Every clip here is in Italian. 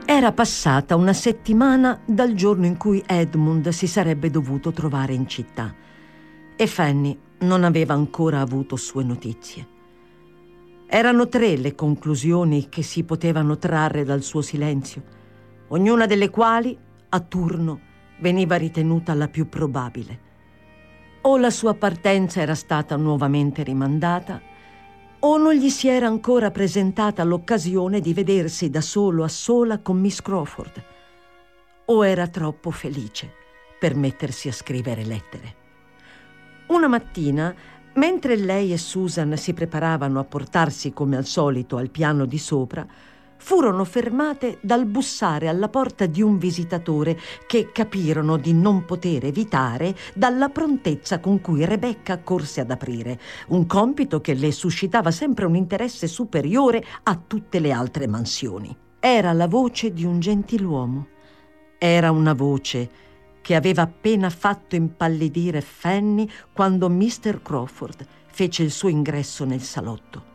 Era passata una settimana dal giorno in cui Edmund si sarebbe dovuto trovare in città e Fanny non aveva ancora avuto sue notizie. Erano 3 le conclusioni che si potevano trarre dal suo silenzio, ognuna delle quali, a turno, veniva ritenuta la più probabile. O la sua partenza era stata nuovamente rimandata, o non gli si era ancora presentata l'occasione di vedersi da solo a sola con Miss Crawford, o era troppo felice per mettersi a scrivere lettere. Una mattina, mentre lei e Susan si preparavano a portarsi come al solito al piano di sopra, furono fermate dal bussare alla porta di un visitatore che capirono di non poter evitare dalla prontezza con cui Rebecca corse ad aprire, un compito che le suscitava sempre un interesse superiore a tutte le altre mansioni. Era la voce di un gentiluomo. Era una voce che aveva appena fatto impallidire Fanny quando Mr. Crawford fece il suo ingresso nel salotto.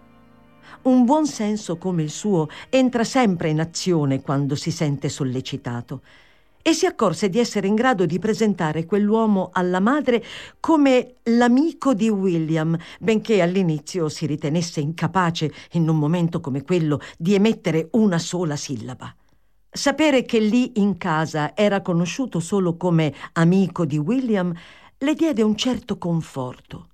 Un buon senso come il suo entra sempre in azione quando si sente sollecitato, e si accorse di essere in grado di presentare quell'uomo alla madre come l'amico di William, benché all'inizio si ritenesse incapace, in un momento come quello, di emettere una sola sillaba. Sapere che lì in casa era conosciuto solo come amico di William le diede un certo conforto.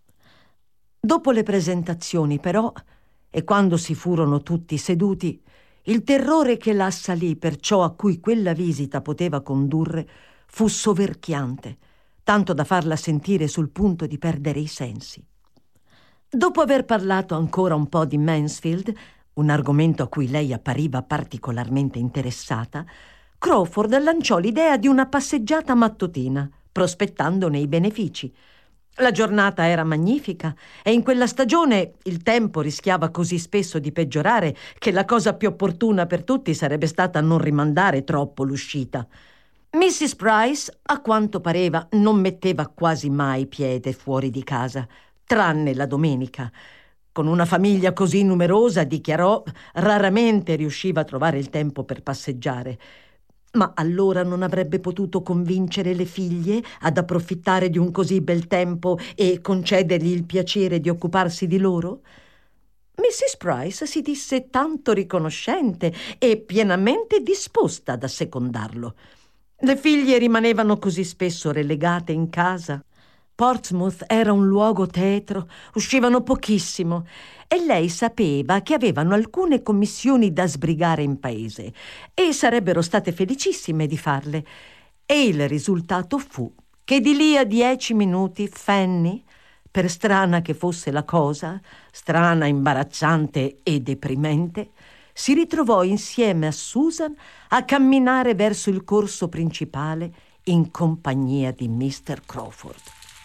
Dopo le presentazioni, però, e quando si furono tutti seduti, il terrore che la assalì per ciò a cui quella visita poteva condurre fu soverchiante, tanto da farla sentire sul punto di perdere i sensi. Dopo aver parlato ancora un po' di Mansfield, un argomento a cui lei appariva particolarmente interessata, Crawford lanciò l'idea di una passeggiata mattutina, prospettandone i benefici. La giornata era magnifica e in quella stagione il tempo rischiava così spesso di peggiorare che la cosa più opportuna per tutti sarebbe stata non rimandare troppo l'uscita. Mrs. Price, a quanto pareva, non metteva quasi mai piede fuori di casa, tranne la domenica. Con una famiglia così numerosa, dichiarò, raramente riusciva a trovare il tempo per passeggiare. Ma allora non avrebbe potuto convincere le figlie ad approfittare di un così bel tempo e concedergli il piacere di occuparsi di loro? Mrs. Price si disse tanto riconoscente e pienamente disposta ad assecondarlo. Le figlie rimanevano così spesso relegate in casa. Portsmouth era un luogo tetro, uscivano pochissimo e lei sapeva che avevano alcune commissioni da sbrigare in paese e sarebbero state felicissime di farle. E il risultato fu che di lì a 10 minuti Fanny, per strana che fosse la cosa, strana, imbarazzante e deprimente, si ritrovò insieme a Susan a camminare verso il corso principale in compagnia di Mr. Crawford.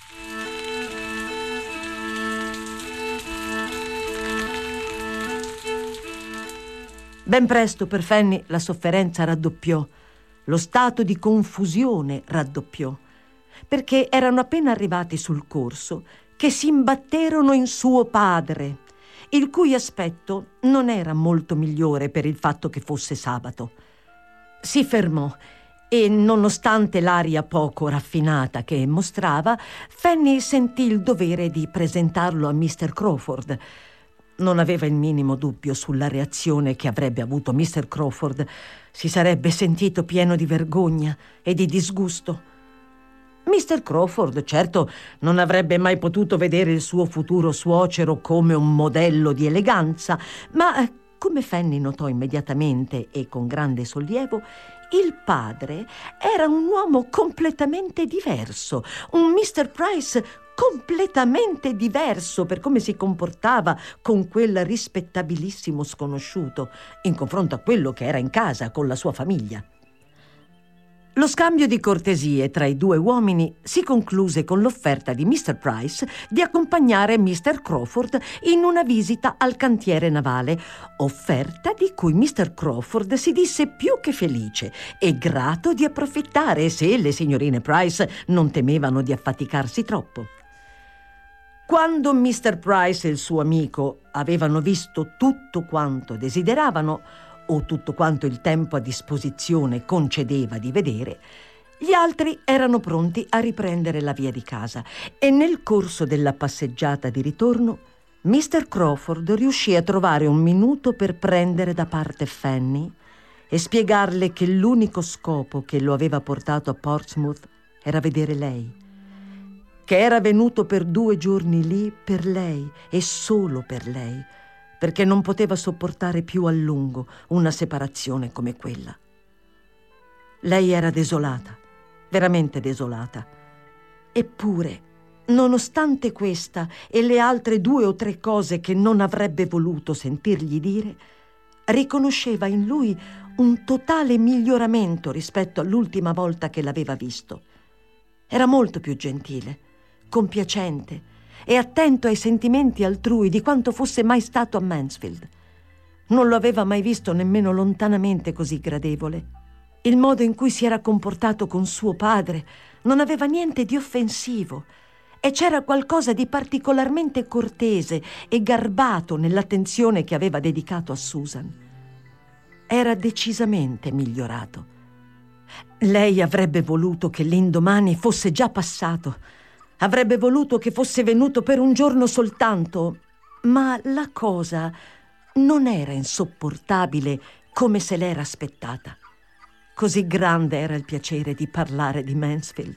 Ben presto per Fanny la sofferenza raddoppiò, lo stato di confusione raddoppiò, perché erano appena arrivati sul corso che si imbatterono in suo padre, il cui aspetto non era molto migliore per il fatto che fosse sabato. Si fermò e, nonostante l'aria poco raffinata che mostrava, Fanny sentì il dovere di presentarlo a Mr. Crawford. Non aveva il minimo dubbio sulla reazione che avrebbe avuto Mr. Crawford. Si sarebbe sentito pieno di vergogna e di disgusto. Mr. Crawford, certo, non avrebbe mai potuto vedere il suo futuro suocero come un modello di eleganza, ma, come Fanny notò immediatamente e con grande sollievo, il padre era un uomo completamente diverso, un Mr. Price completamente diverso per come si comportava con quel rispettabilissimo sconosciuto in confronto a quello che era in casa con la sua famiglia. Lo scambio di cortesie tra i 2 uomini si concluse con l'offerta di Mr. Price di accompagnare Mr. Crawford in una visita al cantiere navale, offerta di cui Mr. Crawford si disse più che felice e grato di approfittare se le signorine Price non temevano di affaticarsi troppo. Quando Mr. Price e il suo amico avevano visto tutto quanto desideravano, o tutto quanto il tempo a disposizione concedeva di vedere, gli altri erano pronti a riprendere la via di casa e nel corso della passeggiata di ritorno Mr. Crawford riuscì a trovare un minuto per prendere da parte Fanny e spiegarle che l'unico scopo che lo aveva portato a Portsmouth era vedere lei, che era venuto per 2 giorni lì per lei e solo per lei, perché non poteva sopportare più a lungo una separazione come quella. Lei era desolata, veramente desolata. Eppure, nonostante questa e le altre 2 o 3 cose che non avrebbe voluto sentirgli dire, riconosceva in lui un totale miglioramento rispetto all'ultima volta che l'aveva visto. Era molto più gentile, compiacente e attento ai sentimenti altrui di quanto fosse mai stato a Mansfield. Non lo aveva mai visto nemmeno lontanamente così gradevole. Il modo in cui si era comportato con suo padre non aveva niente di offensivo e c'era qualcosa di particolarmente cortese e garbato nell'attenzione che aveva dedicato a Susan. Era decisamente migliorato. Lei avrebbe voluto che l'indomani fosse già passato. Avrebbe voluto che fosse venuto per un giorno soltanto, ma la cosa non era insopportabile come se l'era aspettata. Così grande era il piacere di parlare di Mansfield.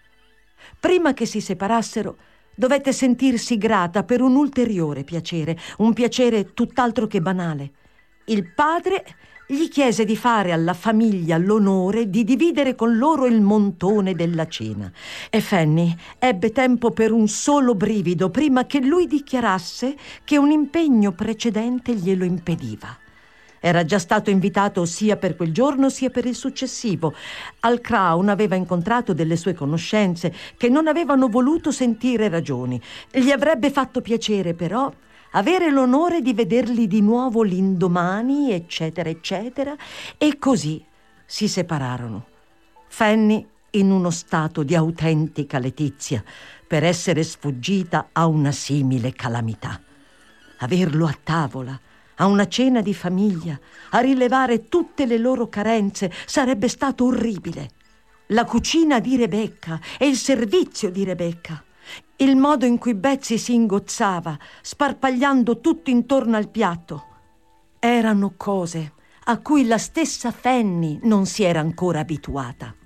Prima che si separassero, dovette sentirsi grata per un ulteriore piacere, un piacere tutt'altro che banale. Il padre gli chiese di fare alla famiglia l'onore di dividere con loro il montone della cena e Fanny ebbe tempo per un solo brivido prima che lui dichiarasse che un impegno precedente glielo impediva. Era già stato invitato sia per quel giorno sia per il successivo. Al Crown aveva incontrato delle sue conoscenze che non avevano voluto sentire ragioni. Gli avrebbe fatto piacere però avere l'onore di vederli di nuovo l'indomani, eccetera, eccetera, e così si separarono. Fanny in uno stato di autentica letizia per essere sfuggita a una simile calamità. Averlo a tavola, a una cena di famiglia, a rilevare tutte le loro carenze, sarebbe stato orribile. La cucina di Rebecca e il servizio di Rebecca, il modo in cui Betsy si ingozzava, sparpagliando tutto intorno al piatto, erano cose a cui la stessa Fanny non si era ancora abituata.